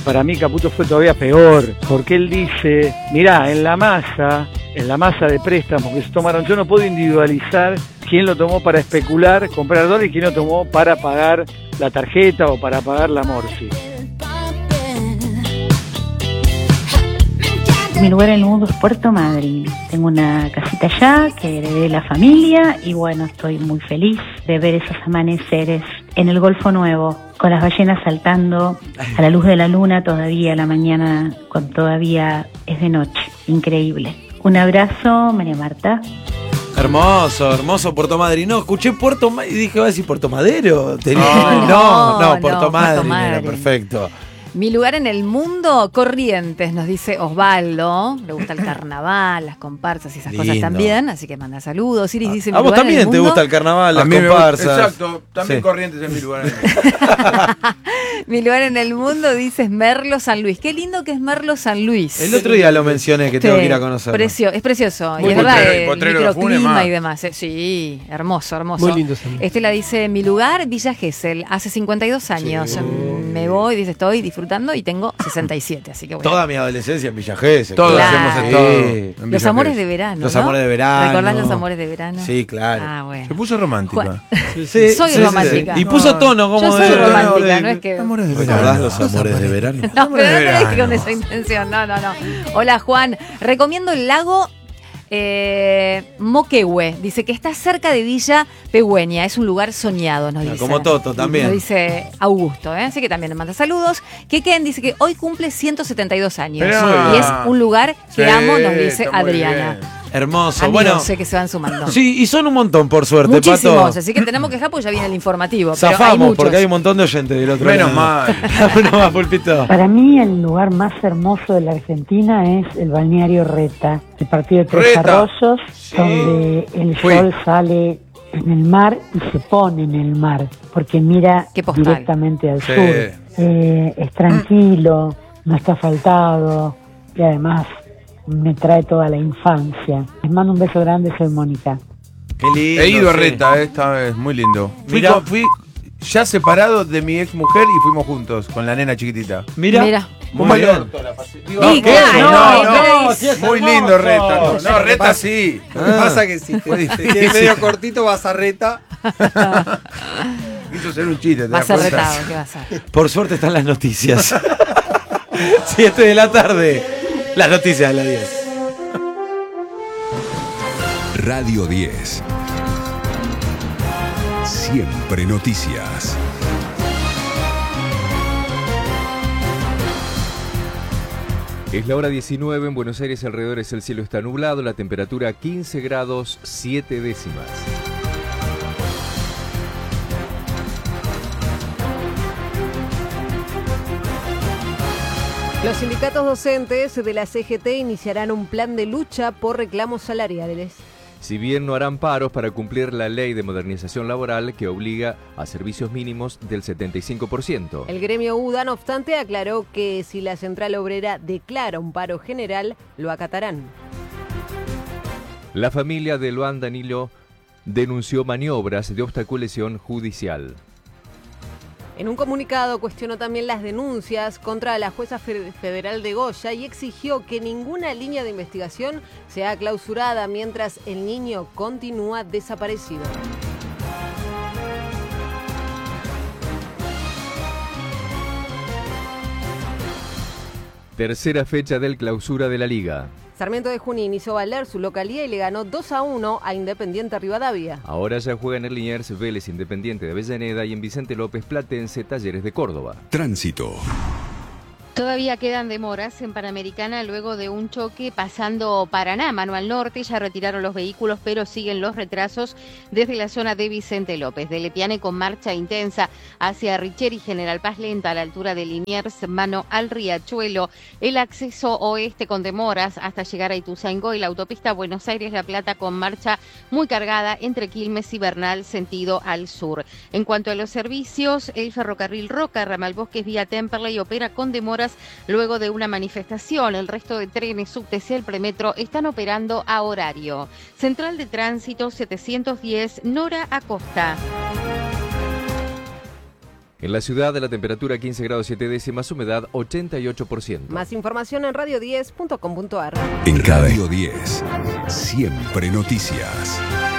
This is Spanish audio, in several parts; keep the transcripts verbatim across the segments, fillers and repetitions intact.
Para mí Caputo fue todavía peor, porque él dice, mirá, en la masa, en la masa de préstamos que se tomaron, yo no puedo individualizar quién lo tomó para especular, comprar dólares y quién lo tomó para pagar la tarjeta o para pagar la morfi. Mi lugar en el mundo es Puerto Madryn. Tengo una casita allá que heredé de la familia y bueno, estoy muy feliz de ver esos amaneceres en el Golfo Nuevo, con las ballenas saltando a la luz de la luna todavía a la mañana, cuando todavía es de noche. Increíble. Un abrazo, María Marta. Hermoso, hermoso Puerto Madryn. No, escuché Puerto Madryn y dije, va a decir Puerto Madero. Tenía... No, no, no, no, Puerto no, Madryn Puerto era Madryn. perfecto. Mi lugar en el mundo, Corrientes, nos dice Osvaldo. Le gusta el carnaval, las comparsas y esas Lindo. cosas también, así que manda saludos. Iris dice, A mi vos lugar en el también te mundo- gusta el carnaval, las A mí me gusta- comparsas. Exacto, también Sí. Corrientes es mi lugar. Mi lugar en el mundo, dice, es Merlo San Luis. Qué lindo que es Merlo San Luis. El otro día lo mencioné, que tengo que ir a conocer. Precio, es precioso. Muy y es verdad, potrero, y el potrero de Funes, microclima más. y demás. eh. Sí, hermoso, hermoso. Muy lindo San Luis. Estela dice, mi lugar, Villa Gesell, hace cincuenta y dos años. Sí. Mm, Me voy, dice, estoy disfrutando y tengo sesenta y siete, así que bueno. Toda mi adolescencia en Villa Gesell. Todos Claro. hemos Sí. estado en Los Villa amores Gesell. de verano, Los ¿no? amores de verano. ¿Recordás los amores de verano? Sí, claro. Ah, bueno. Se puso romántica. Juan- Sí, Soy sí, sí, romántica. sí. Y puso tono como Yo soy de... romántica, no es que... Amores de ¿Recordás verano. los amores de verano? No, Amores pero de no lo dije verano. con esa intención, no, no, no. Hola Juan, recomiendo el lago eh, Moquehue, dice que está cerca de Villa Pegüeña, es un lugar soñado, nos Ah, dice. como Toto también. Nos dice Augusto, ¿eh? Así que también le manda saludos. Keken dice que hoy cumple ciento setenta y dos años Pero- y es un lugar que Sí, amo, nos dice está muy Adriana. bien. Hermoso. Amigos, Bueno, sé que se van sumando. sí, y son un montón, por suerte, Muchísimos, Pato. así que tenemos que dejar porque ya viene el informativo. pero hay Zafamos, muchos. porque hay un montón de oyentes del otro Menos lado. mal. Menos mal, Pulpito. Para mí el lugar más hermoso de la Argentina es el balneario Reta, el partido de Tres Reta. Arroyos, Sí. donde el Fui. sol sale en el mar y se pone en el mar, porque mira Qué postal. directamente al Sí. sur. Eh, es tranquilo, no está asfaltado y además me trae toda la infancia. Les mando un beso grande, soy Mónica. Qué lindo. He ido a sí. Reta esta vez, muy lindo. Fui, Mirá. con- fui ya separado de mi ex mujer y fuimos juntos con la nena chiquitita. Mira. Mira. Muy Muy bien. bien. Digo, Sí, ¿qué? claro, no, no, no, no, sí es muy hermoso. lindo Reta. No, Sí, no lo que Reta pasa- sí. Lo que pasa es que si te, Muy te difícil. quedas medio cortito vas a Reta. Quiso ser un chiste, ¿te Va a das ser cuenta? retado, ¿qué va a ser? Por suerte están las noticias. Siete de la tarde. Las noticias de las diez. Radio diez. Siempre noticias. Es la hora diecinueve, en Buenos Aires alrededores el cielo está nublado, la temperatura quince grados siete décimas. Los sindicatos docentes de la C G T iniciarán un plan de lucha por reclamos salariales. Si bien no harán paros para cumplir la ley de modernización laboral que obliga a servicios mínimos del setenta y cinco por ciento. El gremio U D A, no obstante, aclaró que si la central obrera declara un paro general, lo acatarán. La familia de Luan Danilo denunció maniobras de obstaculización judicial. En un comunicado cuestionó también las denuncias contra la jueza fe- federal de Goya y exigió que ninguna línea de investigación sea clausurada mientras el niño continúa desaparecido. Tercera fecha del clausura de la liga. Sarmiento de Junín hizo valer su localía y le ganó dos a uno a Independiente Rivadavia. Ahora ya juegan en Liniers, Vélez Independiente de Avellaneda y en Vicente López Platense, Talleres de Córdoba. Tránsito. Todavía quedan demoras en Panamericana luego de un choque pasando Paraná, mano al norte. Ya retiraron los vehículos, pero siguen los retrasos desde la zona de Vicente López. De Lepiane con marcha intensa hacia Richeri, General Paz lenta a la altura de Liniers, mano al Riachuelo. El acceso oeste con demoras hasta llegar a Ituzaingó y la autopista Buenos Aires-La Plata con marcha muy cargada entre Quilmes y Bernal, sentido al sur. En cuanto a los servicios, el ferrocarril Roca, ramal Bosques vía Temperley opera con demoras luego de una manifestación. El resto de trenes, subtes y el premetro están operando a horario. Central de Tránsito setecientos diez, Nora Acosta. En la ciudad la temperatura quince grados siete décimas, humedad ochenta y ocho por ciento. Más información en radio diez punto com punto ar. En Radio diez, siempre noticias.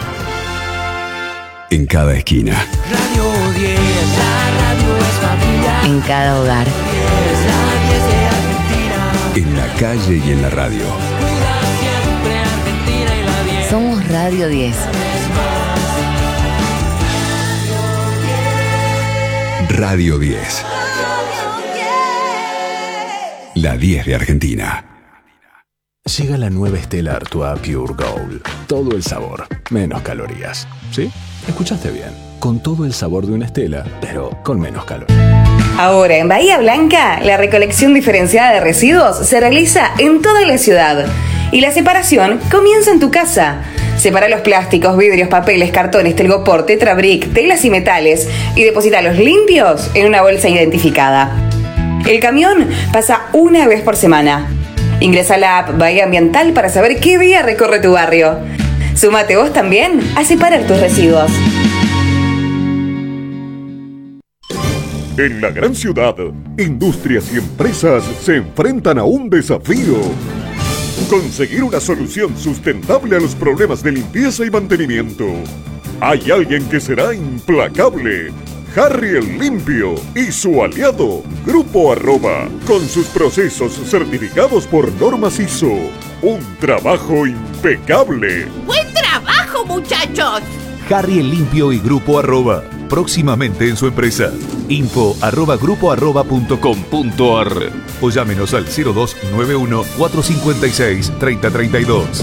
En cada esquina. Radio diez, la radio es familiar. En cada hogar. Es la diez de Argentina. En la calle y en la radio. Cuida siempre Argentina y la diez. Somos Radio diez. Radio diez. La diez de Argentina. Llega la nueva Stella Artois Pure Gold. Todo el sabor, menos calorías. ¿Sí? Escuchaste bien. Con todo el sabor de una Stella, pero con menos calorías. Ahora en Bahía Blanca, la recolección diferenciada de residuos se realiza en toda la ciudad. Y la separación comienza en tu casa. Separa los plásticos, vidrios, papeles, cartones, telgopor, tetrabric, telas y metales y deposítalos limpios en una bolsa identificada. El camión pasa una vez por semana. Ingresa a la app Bahía Ambiental para saber qué día recorre tu barrio. Súmate vos también a separar tus residuos. En la gran ciudad, industrias y empresas se enfrentan a un desafío. Conseguir una solución sustentable a los problemas de limpieza y mantenimiento. Hay alguien que será implacable. Harry el Limpio y su aliado, Grupo Arroba, con sus procesos certificados por normas I S O. Un trabajo impecable. ¡Buen trabajo, muchachos! Harry el Limpio y Grupo Arroba, próximamente en su empresa. Info arroba grupo arroba punto com punto ar o llámenos al cero dos nueve uno cuatro cinco seis tres cero tres dos.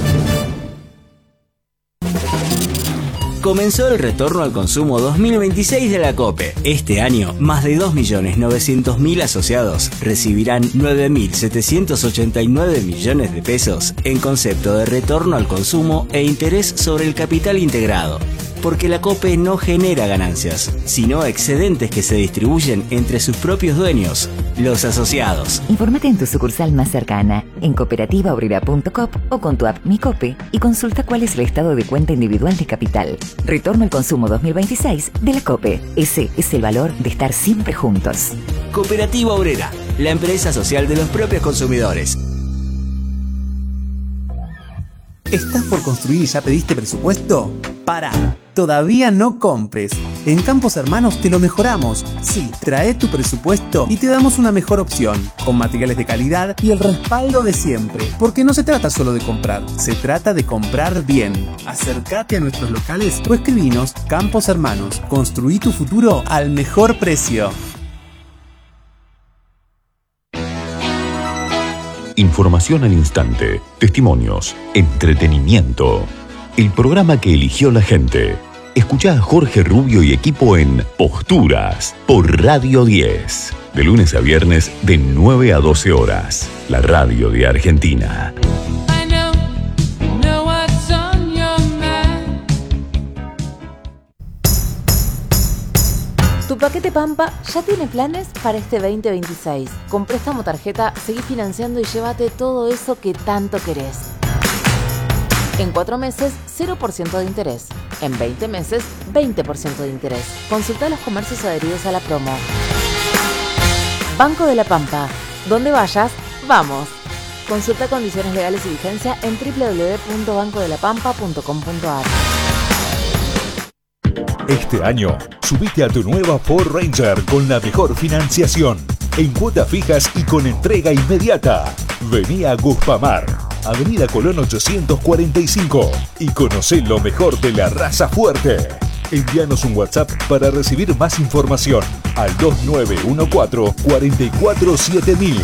Comenzó el retorno al consumo dos mil veintiséis de la COPE. Este año, más de dos millones novecientos mil asociados recibirán nueve mil setecientos ochenta y nueve millones de pesos en concepto de retorno al consumo e interés sobre el capital integrado. Porque la COPE no genera ganancias, sino excedentes que se distribuyen entre sus propios dueños, los asociados. Infórmate en tu sucursal más cercana, en cooperativa obrera punto com o con tu app Mi Cope y consulta cuál es el estado de cuenta individual de capital. Retorno al consumo dos mil veintiséis de la COPE. Ese es el valor de estar siempre juntos. Cooperativa Obrera, la empresa social de los propios consumidores. ¿Estás por construir y ya pediste presupuesto? Pará, todavía no compres. En Campos Hermanos te lo mejoramos. Sí, trae tu presupuesto y te damos una mejor opción, con materiales de calidad y el respaldo de siempre. Porque no se trata solo de comprar, se trata de comprar bien. Acércate a nuestros locales o escribinos Campos Hermanos. Construí tu futuro al mejor precio. Información al instante, testimonios, entretenimiento. El programa que eligió la gente. Escuchá a Jorge Rubio y equipo en Posturas por Radio diez. De lunes a viernes de nueve a doce horas. La radio de Argentina. Tu paquete Pampa ya tiene planes para este veinte veintiséis. Con préstamo tarjeta, seguí financiando y llévate todo eso que tanto querés. En cuatro meses, cero por ciento de interés. En veinte meses, veinte por ciento de interés. Consulta los comercios adheridos a la promo. Banco de la Pampa. Donde vayas, vamos. Consulta condiciones legales y vigencia en doble u doble u doble u punto banco de la pampa punto com punto ar. Este año, subite a tu nueva Ford Ranger con la mejor financiación, en cuotas fijas y con entrega inmediata. Vení a Guspamar, Avenida Colón ochocientos cuarenta y cinco, y conocé lo mejor de la raza fuerte. Envíanos un WhatsApp para recibir más información al dos nueve uno cuatro cuatro cuatro siete mil.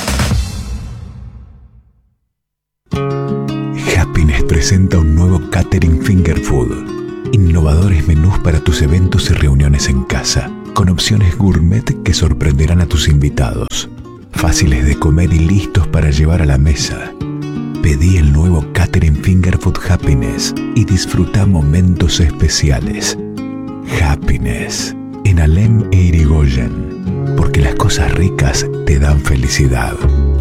Happiness presenta un nuevo Catering Finger Food. Innovadores menús para tus eventos y reuniones en casa, con opciones gourmet que sorprenderán a tus invitados. Fáciles de comer y listos para llevar a la mesa. Pedí el nuevo Catering Finger Food Happiness y disfruta momentos especiales. Happiness, en Alem e Irigoyen, porque las cosas ricas te dan felicidad.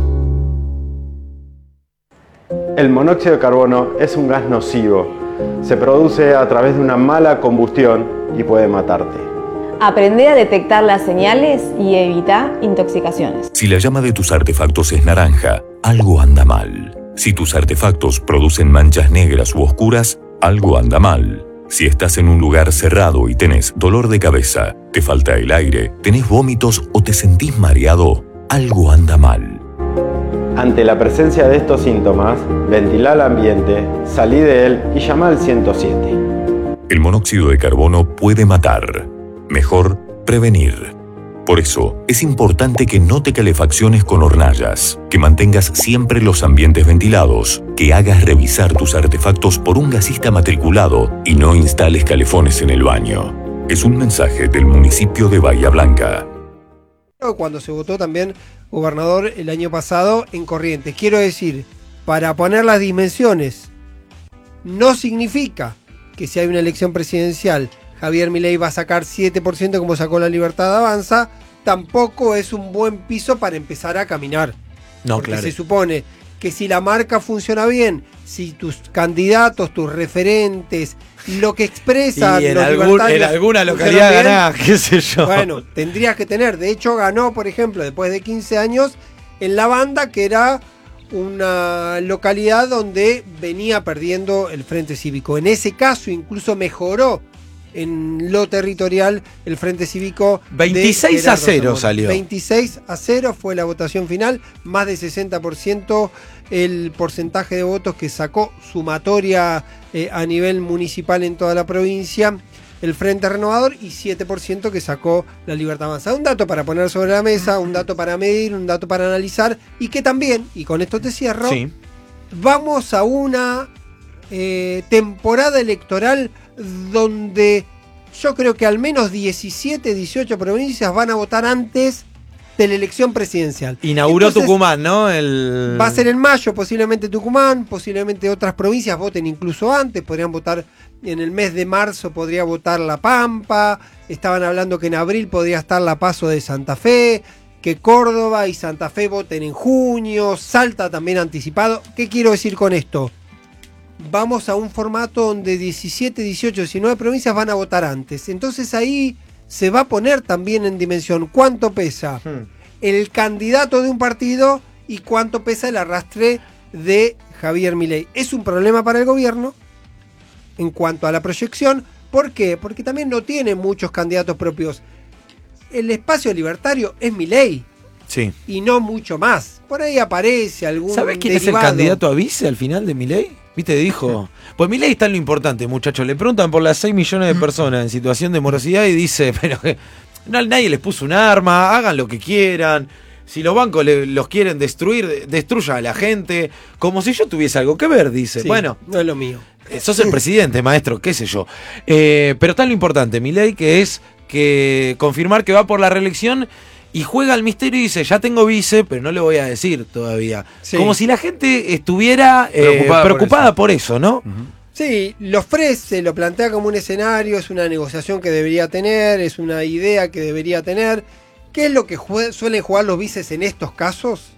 El monóxido de carbono es un gas nocivo. Se produce a través de una mala combustión y puede matarte. Aprende a detectar las señales y evita intoxicaciones. Si la llama de tus artefactos es naranja, algo anda mal. Si tus artefactos producen manchas negras u oscuras, algo anda mal. Si estás en un lugar cerrado y tenés dolor de cabeza, te falta el aire, tenés vómitos o te sentís mareado, algo anda mal. Ante la presencia de estos síntomas, ventila el ambiente, salí de él y llama al ciento siete. El monóxido de carbono puede matar. Mejor prevenir. Por eso, es importante que no te calefacciones con hornallas, que mantengas siempre los ambientes ventilados, que hagas revisar tus artefactos por un gasista matriculado y no instales calefones en el baño. Es un mensaje del municipio de Bahía Blanca. Cuando se votó también gobernador el año pasado en Corrientes. Quiero decir, para poner las dimensiones, no significa que si hay una elección presidencial Javier Milei va a sacar siete por ciento como sacó La Libertad Avanza, tampoco es un buen piso para empezar a caminar. No, porque claro. Se supone que si la marca funciona bien, si tus candidatos, tus referentes, lo que expresan y en, los algún, libertarios en alguna funcionan localidad bien, ganás, qué sé yo. Bueno, tendrías que tener. De hecho, ganó, por ejemplo, después de quince años, en La Banda, que era una localidad donde venía perdiendo el Frente Cívico. En ese caso, incluso mejoró en lo territorial el Frente Cívico. veintiséis a cero salió. veintiséis a cero fue la votación final, más de sesenta por ciento el porcentaje de votos que sacó sumatoria eh, a nivel municipal en toda la provincia el Frente Renovador y siete por ciento que sacó La Libertad Avanza. Un dato para poner sobre la mesa, un dato para medir, un dato para analizar y que también, y con esto te cierro, sí. Vamos a una eh, temporada electoral donde yo creo que al menos diecisiete, dieciocho provincias van a votar antes de la elección presidencial. Inauguró Entonces, Tucumán, ¿no? El... Va a ser en mayo, posiblemente Tucumán, posiblemente otras provincias voten incluso antes, podrían votar en el mes de marzo, podría votar La Pampa, estaban hablando que en abril podría estar la Paso de Santa Fe, que Córdoba y Santa Fe voten en junio, Salta también anticipado. ¿Qué quiero decir con esto? Vamos a un formato donde diecisiete, dieciocho, diecinueve provincias van a votar antes. Entonces ahí se va a poner también en dimensión cuánto pesa hmm. el candidato de un partido y cuánto pesa el arrastre de Javier Milei. Es un problema para el gobierno en cuanto a la proyección. ¿Por qué? Porque también no tiene muchos candidatos propios. El espacio libertario es Milei. Sí. Y no mucho más. Por ahí aparece algún ¿Sabés quién derivado? es el candidato a vice al final de Milei? ¿Viste? Dijo. Pues Milei está en lo importante, muchachos. Le preguntan por las seis millones de personas en situación de morosidad y dice, pero que no, nadie les puso un arma, hagan lo que quieran. Si los bancos le, los quieren destruir, destruyan a la gente. Como si yo tuviese algo que ver, dice. Sí, bueno, no es lo mío. Sos el presidente, maestro, qué sé yo. Eh, pero está en lo importante, Milei, que es que confirmar que va por la reelección. Y juega al misterio y dice, ya tengo vice, pero no le voy a decir todavía. Sí. Como si la gente estuviera eh, preocupada, preocupada por, eso. por eso, ¿no? Uh-huh. Sí, lo ofrece, lo plantea como un escenario, es una negociación que debería tener, es una idea que debería tener. ¿Qué es lo que jue- suelen jugar los vices en estos casos?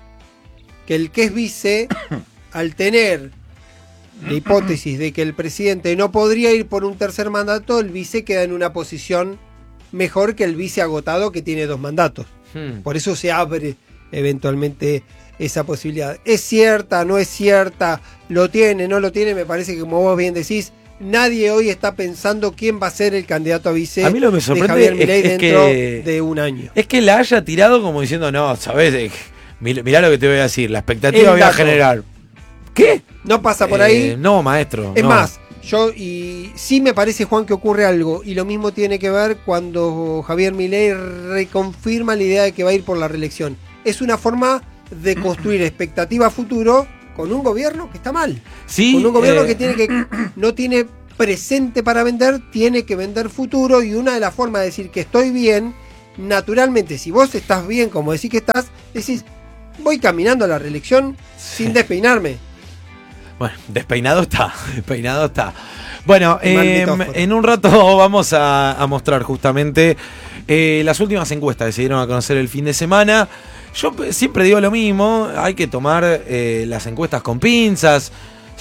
Que el que es vice, al tener la hipótesis de que el presidente no podría ir por un tercer mandato, el vice queda en una posición mejor que el vice agotado que tiene dos mandatos. Hmm. Por eso se abre eventualmente esa posibilidad. ¿Es cierta? ¿No es cierta? ¿Lo tiene? ¿No lo tiene? Me parece que, como vos bien decís, nadie hoy está pensando quién va a ser el candidato a vice a mí lo que me sorprende de Javier Milei es, es dentro que, de un año. Es que la haya tirado como diciendo, no, ¿sabes? Mirá lo que te voy a decir, la expectativa voy a generar. ¿Qué? No pasa por eh, ahí. No, maestro. Es no. más, yo y sí me parece, Juan, que ocurre algo, y lo mismo tiene que ver cuando Javier Milei reconfirma la idea de que va a ir por la reelección. Es una forma de construir expectativa a futuro con un gobierno que está mal. Sí, con un gobierno eh... que tiene que no tiene presente para vender, tiene que vender futuro, y una de las formas de decir que estoy bien, naturalmente, si vos estás bien como decís que estás, decís, voy caminando a la reelección sí. sin despeinarme. Bueno, despeinado está, despeinado está. Bueno, eh, en un rato vamos a, a mostrar justamente eh, las últimas encuestas que se dieron a conocer el fin de semana. Yo siempre digo lo mismo, hay que tomar eh, las encuestas con pinzas.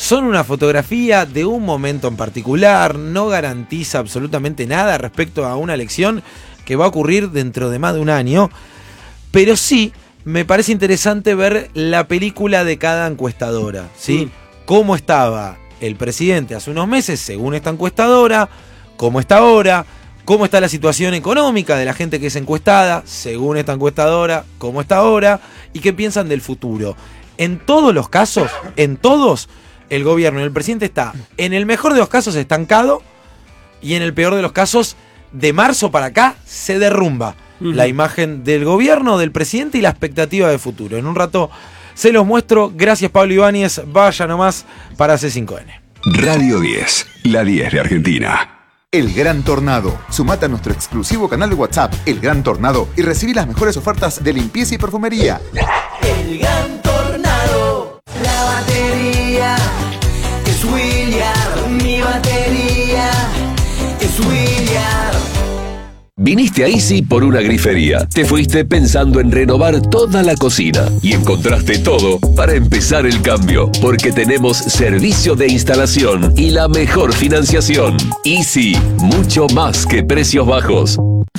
son una fotografía de un momento en particular, no garantiza absolutamente nada respecto a una elección que va a ocurrir dentro de más de un año, pero sí me parece interesante ver la película de cada encuestadora, ¿sí? Mm. Cómo estaba el presidente hace unos meses, según esta encuestadora, cómo está ahora, cómo está la situación económica de la gente que es encuestada, según esta encuestadora, cómo está ahora, y qué piensan del futuro. En todos los casos, en todos, el gobierno y el presidente está, en el mejor de los casos, estancado, y en el peor de los casos, de marzo para acá, se derrumba uh-huh. la imagen del gobierno, del presidente y la expectativa de futuro. En un rato se los muestro. Gracias, Pablo Ibáñez. Vaya nomás para C cinco N. Radio diez, la diez de Argentina. El Gran Tornado. Sumate a nuestro exclusivo canal de WhatsApp, El Gran Tornado, y recibí las mejores ofertas de limpieza y perfumería. El Gran Tornado. La batería es William. Mi batería es William. Viniste a Easy por una grifería. Te fuiste pensando en renovar toda la cocina y encontraste todo para empezar el cambio, porque tenemos servicio de instalación y la mejor financiación. Easy, mucho más que precios bajos.